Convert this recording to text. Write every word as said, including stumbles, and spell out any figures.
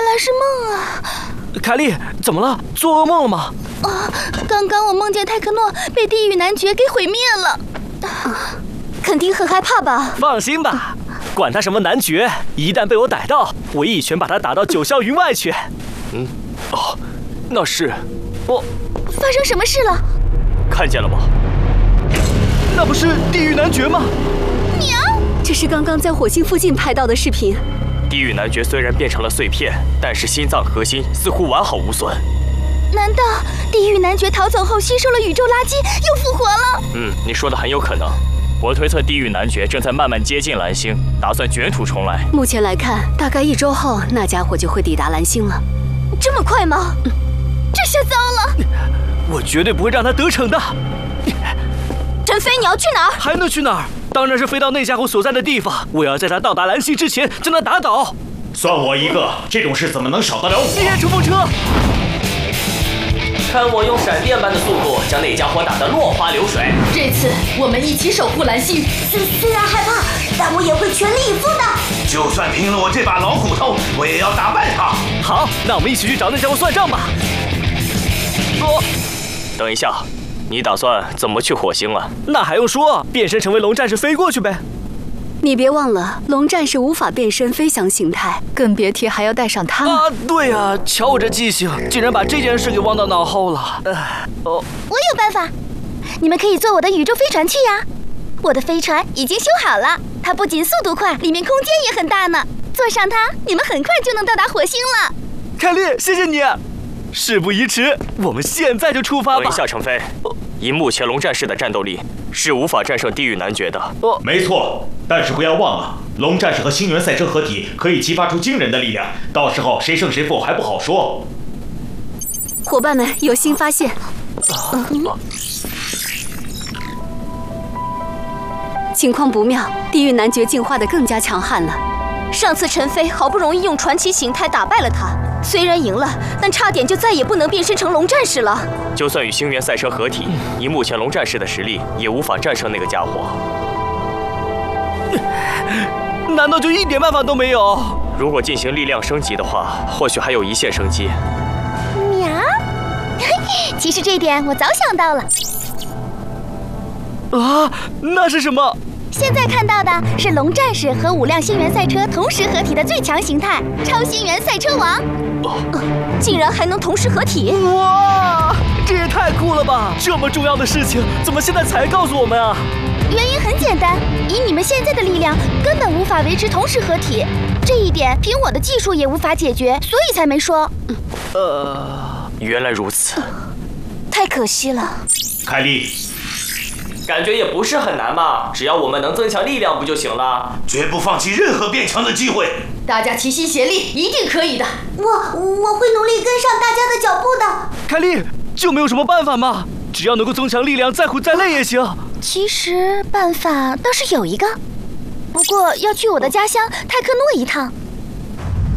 来是梦啊！ 凯莉，怎么了？做噩梦了吗？ 啊，刚刚我梦见泰克诺被地狱男爵给毁灭了。 啊，肯定很害怕吧？ 放心吧，管他什么男爵，一旦被我逮到，我一拳把他打到九霄云外去。嗯，哦，那是我。 发生什么事了？ 看见了吗？那不是地狱男爵吗？ 娘， 这是刚刚在火星附近拍到的视频。 地狱男爵虽然变成了碎片，但是心脏核心似乎完好无损。 难道地狱男爵逃走后吸收了宇宙垃圾，又复活了？ 嗯，你说的很有可能。我推测地狱男爵正在慢慢接近蓝星，打算卷土重来。 目前来看，大概一周后，那家伙就会抵达蓝星了。这么快吗？ 嗯、这下糟了！ 我绝对不会让他得逞的。 陈飞，你要去哪儿？ 还能去哪儿？当然是飞到那家伙所在的地方。我要在他到达蓝星之前将他打倒。 算我一个，这种事怎么能少得了我？ 烈冲锋车！ 看我用闪电般的速度将那家伙打得落花流水。 这次我们一起守护蓝星。 虽虽然害怕，但我也会全力以赴的。 就算拼了我这把老骨头，我也要打败他。 好，那我们一起去找那家伙算账吧。哦，等一下，你打算怎么去火星啊？那还用说，变身成为龙战士飞过去呗。 你别忘了，龙战士无法变身飞翔形态，更别提还要带上它啊！对呀、啊，瞧我这记性，竟然把这件事给忘到脑后了。呃， 哦，我有办法，你们可以坐我的宇宙飞船去呀。我的飞船已经修好了，它不仅速度快，里面空间也很大呢。坐上它，你们很快就能到达火星了。 凯莉，谢谢你。事不宜迟，我们现在就出发吧。等一下，程飞，以目前龙战士的战斗力，是无法战胜地狱男爵的。 哦，没错，但是不要忘了，龙战士和星源赛车合体可以激发出惊人的力量，到时候谁胜谁负还不好说。 伙伴们有新发现。嗯、情况不妙，地狱男爵进化得更加强悍了。上次陈飞好不容易用传奇形态打败了他，虽然赢了，但差点就再也不能变身成龙战士了。 就算与星源赛车合体，以目前龙战士的实力，也无法战胜那个家伙。难道就一点办法都没有？如果进行力量升级的话，或许还有一线生机。 喵，其实这一点我早想到了。 啊，那是什么？ 现在看到的是龙战士和五辆星源赛车同时合体的最强形态——超星源赛车王。 哦呃，竟然还能同时合体！ 哇，这也太酷了吧！这么重要的事情，怎么现在才告诉我们啊？ 原因很简单，以你们现在的力量，根本无法维持同时合体。这一点凭我的技术也无法解决，所以才没说。 嗯、呃，原来如此， 太可惜了。 凯莉。 感觉也不是很难嘛，只要我们能增强力量不就行了？ 绝不放弃任何变强的机会。 大家齐心协力，一定可以的。 我我会努力跟上大家的脚步的。 凯莉，就没有什么办法吗？只要能够增强力量，再苦再累也行。 其实办法倒是有一个，不过要去我的家乡泰克诺一趟。